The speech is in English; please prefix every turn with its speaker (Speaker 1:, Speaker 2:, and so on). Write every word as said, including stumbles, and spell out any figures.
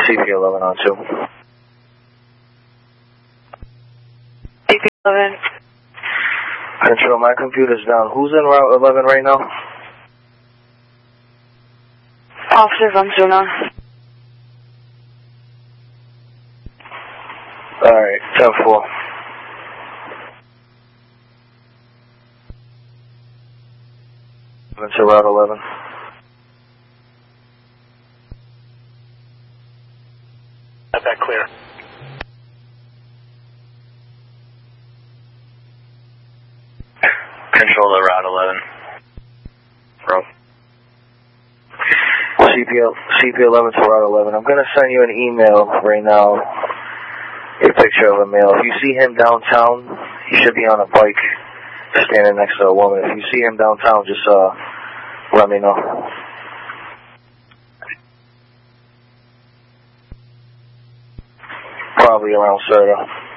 Speaker 1: C P eleven on two.
Speaker 2: C P eleven.
Speaker 1: Control, my computer's down. Who's in Route eleven right now?
Speaker 2: Officer Vanzuna.
Speaker 1: Alright, ten four. To Route eleven.
Speaker 3: Got that clear. Control to Route eleven.
Speaker 1: Bro. C P L, C P eleven to Route eleven. I'm going to send you an email right now. A picture of a male. If you see him downtown, he should be on a bike standing next to a woman. If you see him downtown, just uh, let me know. Probably around Serta.